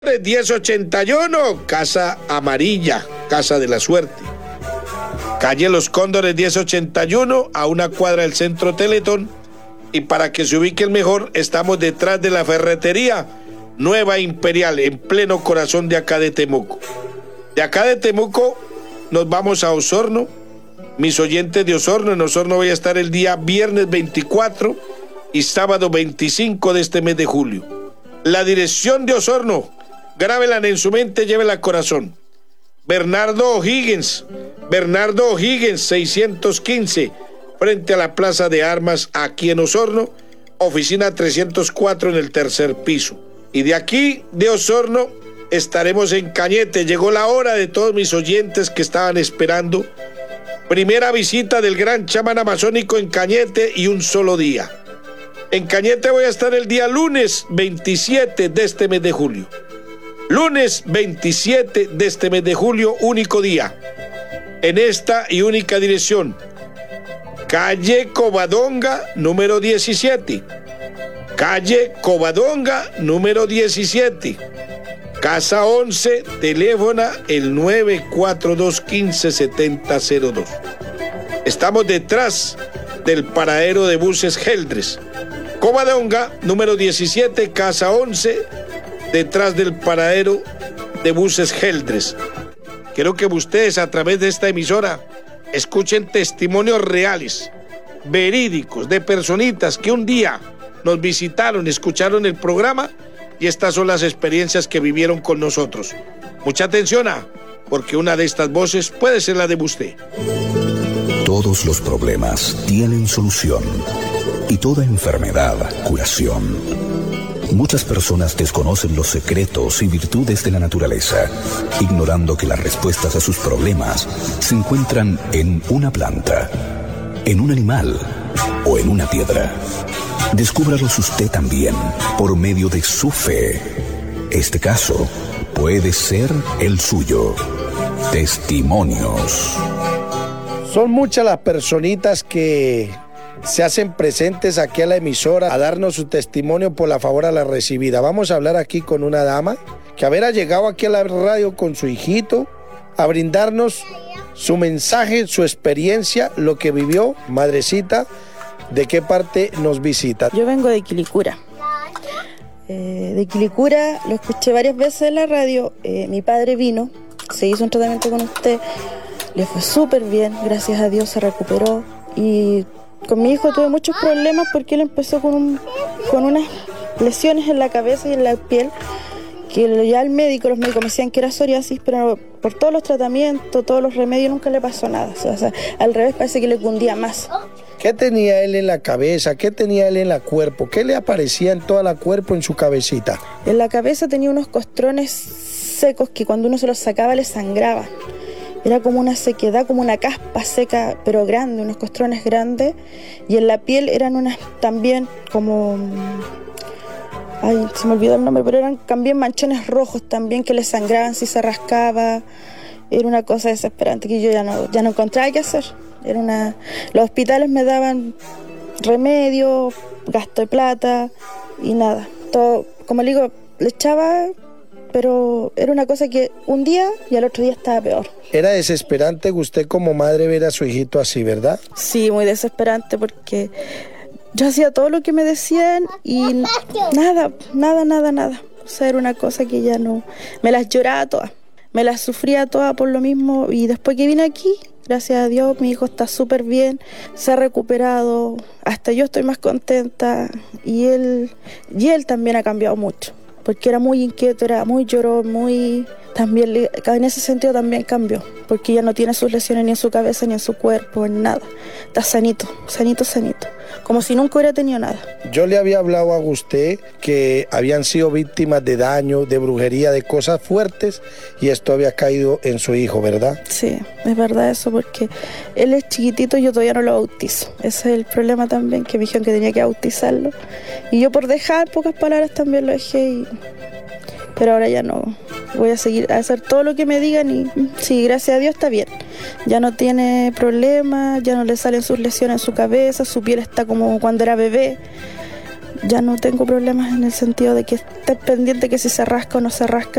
1081, Casa Amarilla, Casa de la Suerte. Calle Los Cóndores 1081, a una cuadra del Centro Teletón. Y para que se ubiquen mejor, estamos detrás de la ferretería Nueva Imperial, en pleno corazón de acá de Temuco. De acá de Temuco nos vamos a Osorno. Mis oyentes de Osorno, en Osorno voy a estar el día viernes 24 y sábado 25 de este mes de julio. La dirección de Osorno, grábela en su mente, llévela al corazón. Bernardo O'Higgins 615, frente a la Plaza de Armas, aquí en Osorno, oficina 304 en el tercer piso. Y de aquí, de Osorno, estaremos en Cañete. Llegó la hora de todos mis oyentes que estaban esperando. Primera visita del gran chamán amazónico en Cañete y un solo día. En Cañete voy a estar el día lunes 27 de este mes de julio. Lunes 27 de este mes de julio, único día. En esta y única dirección. Calle Covadonga, número 17. Calle Covadonga, número 17. Casa 11, teléfono el 942-157002. Estamos detrás del paradero de buses Geldres. Covadonga, número 17, casa 11, detrás del paradero de buses Geldres. Quiero que ustedes, a través de esta emisora, escuchen testimonios reales, verídicos, de personitas que un día nos visitaron, escucharon el programa, y estas son las experiencias que vivieron con nosotros. Mucha atención, porque una de estas voces puede ser la de usted. Todos los problemas tienen solución y toda enfermedad curación. Muchas personas desconocen los secretos y virtudes de la naturaleza, ignorando que las respuestas a sus problemas se encuentran en una planta, en un animal o en una piedra. Descúbralos usted también por medio de su fe. Este caso puede ser el suyo. Testimonios. Son muchas las personitas que se hacen presentes aquí a la emisora a darnos su testimonio por la favor a la recibida. Vamos a hablar aquí con una dama que haber llegado aquí a la radio con su hijito a brindarnos su mensaje, su experiencia, lo que vivió. Madrecita, ¿de qué parte nos visita? Yo vengo de Quilicura. De Quilicura, lo escuché varias veces en la radio. Mi padre vino, se hizo un tratamiento con usted, le fue súper bien, gracias a Dios se recuperó. Y con mi hijo tuve muchos problemas porque él empezó con unas lesiones en la cabeza y en la piel, que ya los médicos me decían que era psoriasis, pero por todos los tratamientos, todos los remedios, nunca le pasó nada. O sea, al revés, parece que le cundía más. ¿Qué tenía él en la cabeza? ¿Qué tenía él en la cuerpo? ¿Qué le aparecía en toda la cuerpo, en su cabecita? En la cabeza tenía unos costrones secos que cuando uno se los sacaba le sangraban. Era como una sequedad, como una caspa seca, pero grande, unos costrones grandes. Y en la piel eran unas también como... Ay, se me olvidó el nombre, pero eran también manchones rojos también que le sangraban si se rascaba. Era una cosa desesperante que yo ya no encontraba qué hacer. Los hospitales me daban remedio, gasto de plata y nada. Todo, como le digo, le echaba, pero era una cosa que un día y al otro día estaba peor. Era desesperante usted como madre ver a su hijito así, ¿verdad? Sí, muy desesperante porque yo hacía todo lo que me decían y nada. O sea, era una cosa que ya no... Me las lloraba todas, me las sufría todas por lo mismo. Y después que vine aquí, gracias a Dios, mi hijo está súper bien, se ha recuperado, hasta yo estoy más contenta. Y él también ha cambiado mucho, porque era muy inquieto, era muy llorón, también en ese sentido también cambió, porque ya no tiene sus lesiones ni en su cabeza, ni en su cuerpo, en nada. Está sanito, como si nunca hubiera tenido nada. Yo le había hablado a usted que habían sido víctimas de daño, de brujería, de cosas fuertes, y esto había caído en su hijo, ¿verdad? Sí, es verdad eso, porque él es chiquitito y yo todavía no lo bautizo. Ese es el problema también, que me dijeron que tenía que bautizarlo. Y yo por dejar, pocas palabras, también lo dejé. Pero ahora ya no. Voy a seguir a hacer todo lo que me digan y sí, gracias a Dios está bien. Ya no tiene problemas, ya no le salen sus lesiones en su cabeza, su piel está como cuando era bebé. ya no tengo problemas en el sentido de que esté pendiente que si se rasca o no se rasca,